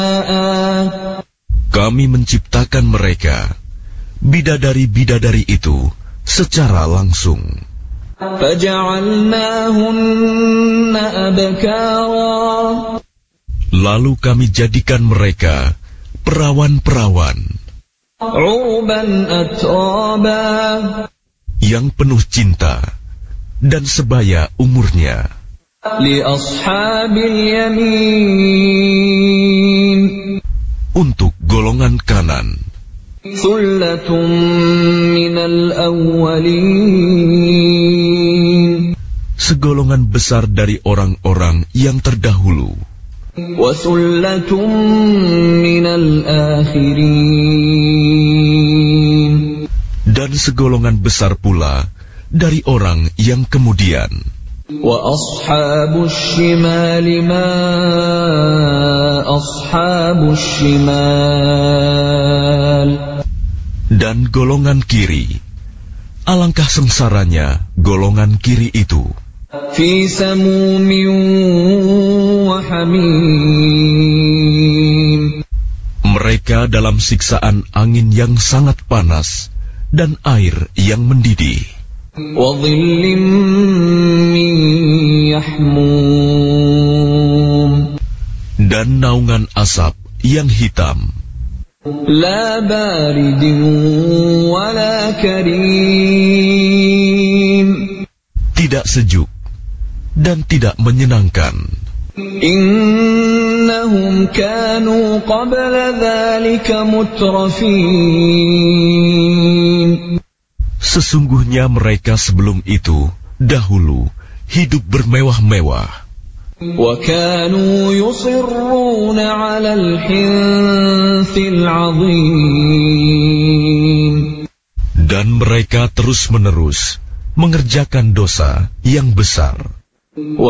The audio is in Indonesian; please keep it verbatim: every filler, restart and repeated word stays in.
Kami menciptakan mereka, bidadari-bidadari itu, secara langsung. Lalu kami jadikan mereka perawan-perawan yang penuh cinta dan sebaya umurnya untuk golongan kanan. Segolongan besar dari orang-orang yang terdahulu. Dan segolongan besar pula dari orang yang kemudian. Dan golongan kiri, alangkah sengsaranya golongan kiri itu. Mereka dalam siksaan angin yang sangat panas dan air yang mendidih. Dan naungan asap yang hitam. Tidak sejuk dan tidak menyenangkan. Innahum kanu qabla dzalika mutrafin. Sesungguhnya mereka sebelum itu dahulu hidup bermewah-mewah. Wa kanu yusirruna 'alal hinthil 'azim. Dan mereka terus-menerus mengerjakan dosa yang besar.